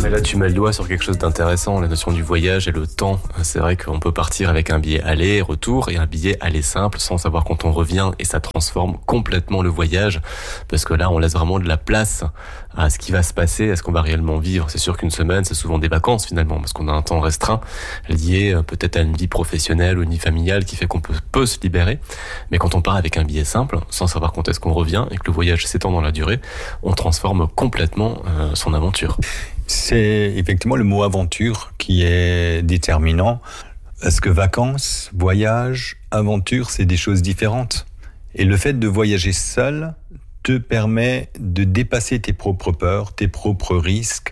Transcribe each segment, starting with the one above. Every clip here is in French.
Mais là, tu mets le doigt sur quelque chose d'intéressant, la notion du voyage et le temps. C'est vrai qu'on peut partir avec un billet aller, retour, et un billet aller simple, sans savoir quand on revient, et ça transforme complètement le voyage, parce que là, on laisse vraiment de la place à ce qui va se passer, à ce qu'on va réellement vivre. C'est sûr qu'une semaine, c'est souvent des vacances finalement, parce qu'on a un temps restreint, lié peut-être à une vie professionnelle ou une vie familiale qui fait qu'on peut se libérer. Mais quand on part avec un billet simple, sans savoir quand est-ce qu'on revient, et que le voyage s'étend dans la durée, on transforme complètement son aventure. C'est effectivement le mot aventure qui est déterminant, parce que vacances, voyage, aventure, c'est des choses différentes. Et le fait de voyager seul te permet de dépasser tes propres peurs, tes propres risques,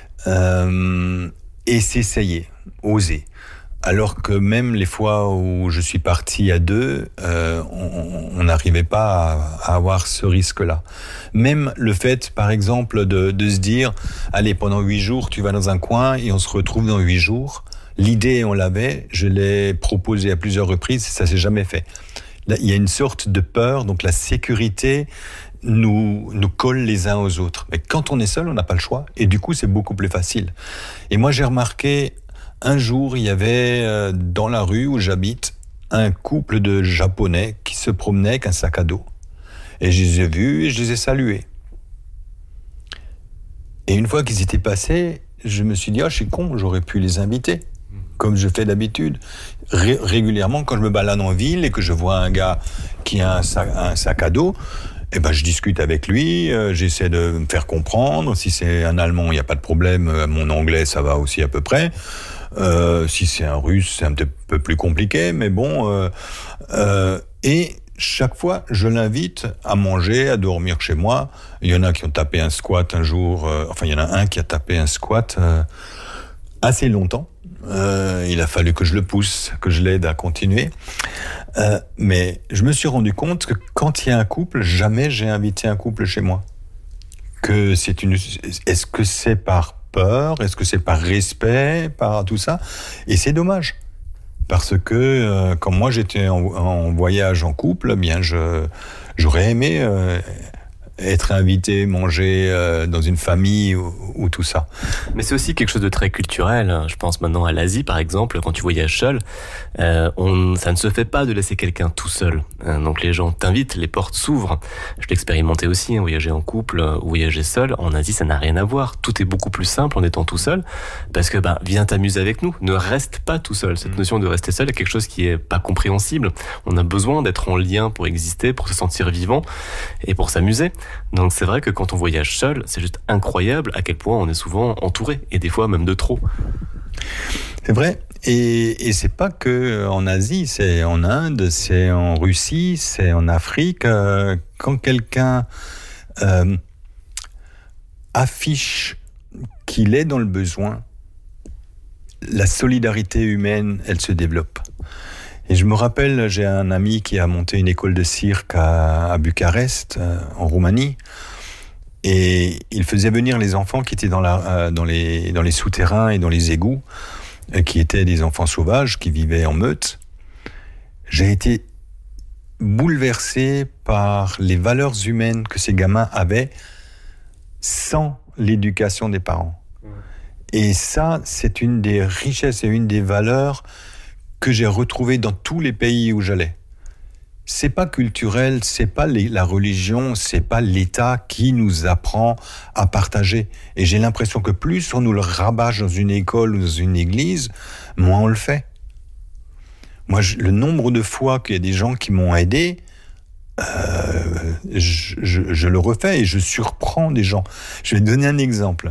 et s'essayer, oser. Alors que même les fois où je suis parti à deux, on n'arrivait pas à avoir ce risque-là. Même le fait, par exemple, de se dire, allez, pendant 8 jours, tu vas dans un coin et on se retrouve dans 8 jours. L'idée, on l'avait, je l'ai proposée à plusieurs reprises, ça s'est jamais fait. Là, il y a une sorte de peur, donc la sécurité nous colle les uns aux autres. Mais quand on est seul, on n'a pas le choix, et du coup, c'est beaucoup plus facile. Et moi, j'ai remarqué, un jour, il y avait dans la rue où j'habite un couple de Japonais qui se promenaient avec un sac à dos. Et je les ai vus et je les ai salués. Et une fois qu'ils étaient passés, je me suis dit, je suis con, j'aurais pu les inviter, comme je fais d'habitude. Régulièrement, quand je me balade en ville et que je vois un gars qui a un sac à dos, je discute avec lui, j'essaie de me faire comprendre. Si c'est un Allemand, il n'y a pas de problème, mon anglais, ça va aussi à peu près. Si c'est un Russe, c'est un petit peu plus compliqué, mais bon. Et chaque fois, je l'invite à manger, à dormir chez moi. Il y en a qui ont tapé un squat un jour. Il y en a un qui a tapé un squat assez longtemps. Il a fallu que je le pousse, que je l'aide à continuer. Mais je me suis rendu compte que quand il y a un couple, jamais j'ai invité un couple chez moi. Est-ce que c'est par peur? Est-ce que c'est par respect? Par tout ça? Et c'est dommage. Parce que quand moi j'étais en voyage en couple, j'aurais aimé être invité, manger dans une famille ou tout ça. Mais c'est aussi quelque chose de très culturel. Je pense maintenant à l'Asie, par exemple, quand tu voyages seul, ça ne se fait pas de laisser quelqu'un tout seul. Donc les gens t'invitent, les portes s'ouvrent. Je l'ai expérimenté aussi, voyager en couple ou voyager seul. En Asie, ça n'a rien à voir. Tout est beaucoup plus simple en étant tout seul, parce que viens t'amuser avec nous. Ne reste pas tout seul. Cette notion de rester seul est quelque chose qui est pas compréhensible. On a besoin d'être en lien pour exister, pour se sentir vivant et pour s'amuser. Donc c'est vrai que quand on voyage seul, c'est juste incroyable à quel point on est souvent entouré, et des fois même de trop. C'est vrai, et c'est pas que en Asie, c'est en Inde, c'est en Russie, c'est en Afrique. Quand quelqu'un affiche qu'il est dans le besoin, la solidarité humaine, elle se développe. Et je me rappelle, j'ai un ami qui a monté une école de cirque à Bucarest, en Roumanie, et il faisait venir les enfants qui étaient dans les souterrains et dans les égouts, qui étaient des enfants sauvages, qui vivaient en meute. J'ai été bouleversé par les valeurs humaines que ces gamins avaient sans l'éducation des parents. Et ça, c'est une des richesses et une des valeurs que j'ai retrouvé dans tous les pays où j'allais. C'est pas culturel, c'est pas la religion, c'est pas l'État qui nous apprend à partager. Et j'ai l'impression que plus on nous le rabâche dans une école ou dans une église, moins on le fait. Moi, le nombre de fois qu'il y a des gens qui m'ont aidé, je le refais et je surprends des gens. Je vais te donner un exemple.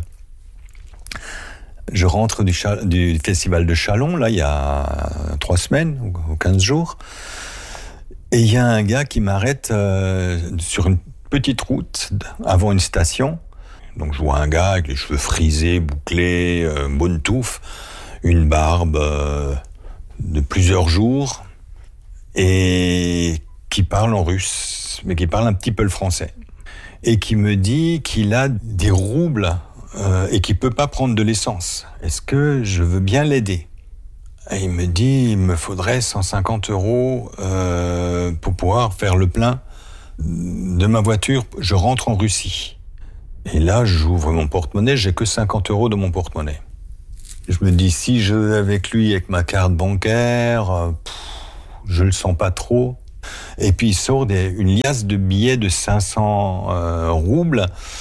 Je rentre du festival de Châlons, là, il y a 3 semaines ou 15 jours. Et il y a un gars qui m'arrête sur une petite route avant une station. Donc je vois un gars avec les cheveux frisés, bouclés, bonne touffe, une barbe de plusieurs jours, et qui parle en russe, mais qui parle un petit peu le français. Et qui me dit qu'il a des roubles et qu'il ne peut pas prendre de l'essence. Est-ce que je veux bien l'aider ? Et il me dit, il me faudrait 150 € pour pouvoir faire le plein de ma voiture. Je rentre en Russie. Et là, j'ouvre mon porte-monnaie, j'ai que 50 € dans mon porte-monnaie. Je me dis, si je vais avec lui avec ma carte bancaire, je le sens pas trop. Et puis il sort une liasse de billets de 500 roubles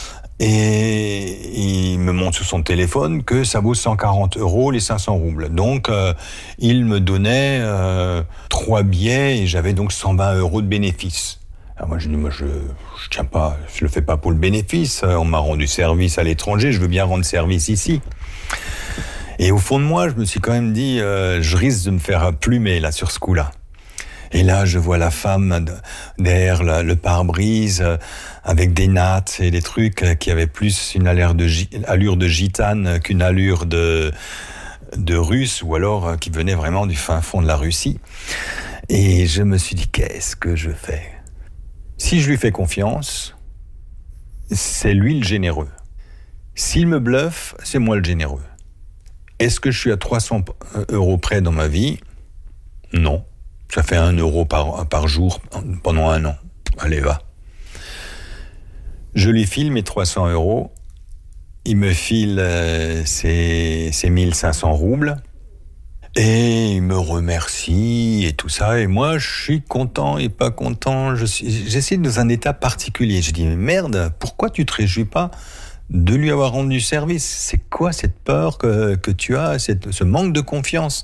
et il me montre sur son téléphone que ça vaut 140 € les 500 roubles. Donc il me donnait 3 billets et j'avais donc 120 € de bénéfice. Alors moi je dis, je tiens pas, je le fais pas pour le bénéfice. On m'a rendu service à l'étranger, je veux bien rendre service ici. Et au fond de moi, je me suis quand même dit, je risque de me faire plumer là sur ce coup-là. Et là, je vois la femme derrière le pare-brise avec des nattes et des trucs qui avaient plus une allure de gitane qu'une allure de russe, ou alors qui venait vraiment du fin fond de la Russie. Et je me suis dit, qu'est-ce que je fais ? Si je lui fais confiance, c'est lui le généreux. S'il me bluffe, c'est moi le généreux. Est-ce que je suis à 300 € près dans ma vie ? Non. Ça fait 1 € par jour pendant 1 an. Allez, va. Je lui file mes 300 €. Il me file ses 1500 roubles. Et il me remercie et tout ça. Et moi, je suis content et pas content. J'essaie dans un état particulier. Je dis, mais merde, pourquoi tu te réjouis pas de lui avoir rendu service? C'est quoi cette peur que tu as, ce manque de confiance?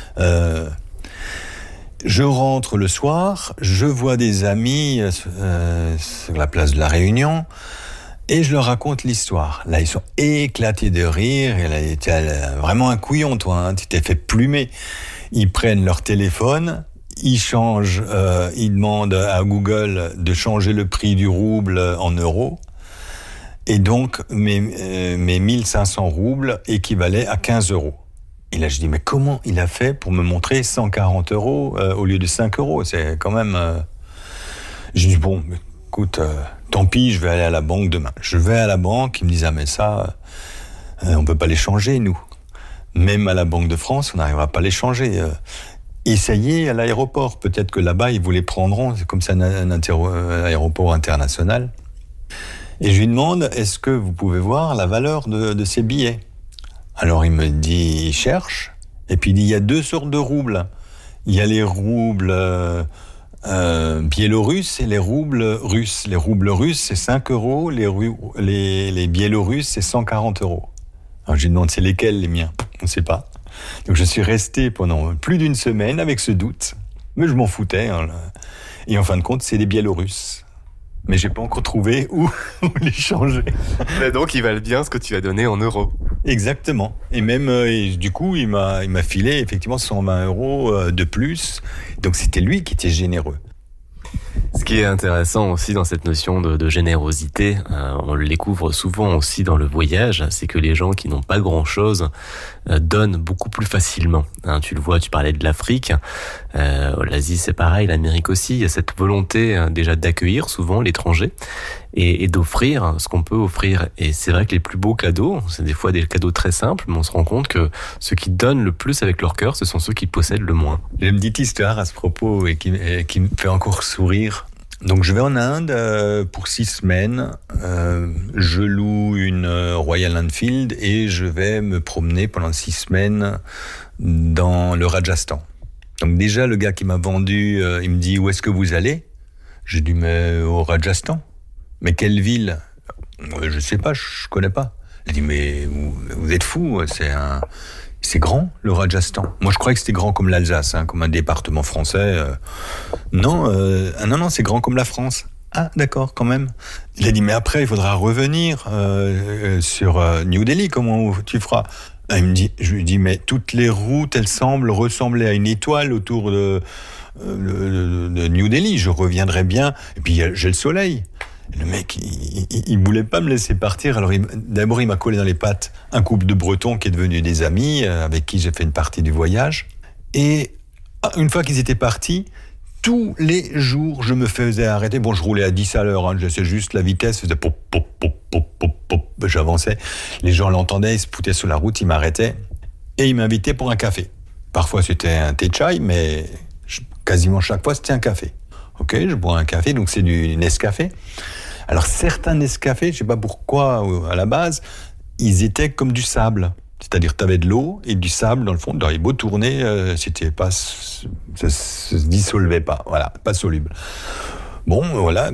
Je rentre le soir, je vois des amis sur la place de la Réunion et je leur raconte l'histoire. Là, ils sont éclatés de rire. Et là, t'es vraiment un couillon, toi, hein, tu t'es fait plumer. Ils prennent leur téléphone, ils changent, ils demandent à Google de changer le prix du rouble en euros. Et donc, mes 1500 roubles équivalaient à 15 €. Et là, je dis, mais comment il a fait pour me montrer 140 € au lieu de 5 €? C'est quand même... Je dis, bon, écoute, tant pis, je vais aller à la banque demain. Je vais à la banque, ils me disent, ah, mais ça, on peut pas les changer, nous. Même à la Banque de France, on n'arrivera pas à les changer. Essayez à l'aéroport. Peut-être que là-bas, ils vous les prendront. C'est comme ça un aéroport international. Et je lui demande, est-ce que vous pouvez voir la valeur de ces billets? Alors il me dit, il cherche, et puis il dit, il y a 2 sortes de roubles. Il y a les roubles biélorusses et les roubles russes. Les roubles russes, c'est 5 €, les biélorusses, c'est 140 €. Alors je lui demande, c'est lesquels les miens? On ne sait pas. Donc je suis resté pendant plus d'1 semaine avec ce doute, mais je m'en foutais. Hein. Et en fin de compte, c'est des biélorusses. Mais j'ai pas encore trouvé où les changer. Mais donc, ils valent bien ce que tu as donné en euros. Exactement. Et même, du coup, il m'a filé effectivement 120 € de plus. Donc, c'était lui qui était généreux. Ce qui est intéressant aussi dans cette notion de générosité, on le découvre souvent aussi dans le voyage, c'est que les gens qui n'ont pas grand-chose donnent beaucoup plus facilement. Tu le vois, tu parlais de l'Afrique, l'Asie c'est pareil, l'Amérique aussi, il y a cette volonté déjà d'accueillir souvent l'étranger et d'offrir ce qu'on peut offrir. Et c'est vrai que les plus beaux cadeaux, c'est des fois des cadeaux très simples, mais on se rend compte que ceux qui donnent le plus avec leur cœur, ce sont ceux qui possèdent le moins. J'ai une petite histoire à ce propos et qui me fait encore sourire. Donc je vais en Inde pour 6 semaines, je loue une Royal Enfield et je vais me promener pendant 6 semaines dans le Rajasthan. Donc déjà le gars qui m'a vendu, il me dit, où est-ce que vous allez? J'ai dit, mais au Rajasthan. Mais quelle ville? Je sais pas, je connais pas. Il dit, mais vous êtes fou, c'est grand, le Rajasthan. Moi, je croyais que c'était grand comme l'Alsace, hein, comme un département français. Non, c'est grand comme la France. Ah, d'accord, quand même. Il a dit, mais après, il faudra revenir sur New Delhi. Comment tu feras? Je lui dis, mais toutes les routes, elles semblent ressembler à une étoile autour de New Delhi. Je reviendrai bien. Et puis, j'ai le soleil. Le mec, il voulait pas me laisser partir. Alors, d'abord, il m'a collé dans les pattes un couple de Bretons qui est devenu des amis, avec qui j'ai fait une partie du voyage. Et une fois qu'ils étaient partis, tous les jours, je me faisais arrêter. Bon, je roulais à 10 à l'heure, hein, je sais juste la vitesse, faisait pop, pop, pop, pop, pop, pop. J'avançais. Les gens l'entendaient, ils se foutaient sur la route, ils m'arrêtaient. Et ils m'invitaient pour un café. Parfois, c'était un thé chai, mais quasiment chaque fois, c'était un café. Ok, je bois un café, donc c'est du Nescafé. Alors certains Nescafé, je ne sais pas pourquoi à la base, ils étaient comme du sable. C'est-à-dire tu avais de l'eau et du sable dans le fond. Il beau tourner, ça se dissolvait pas. Voilà, pas soluble. Bon, voilà.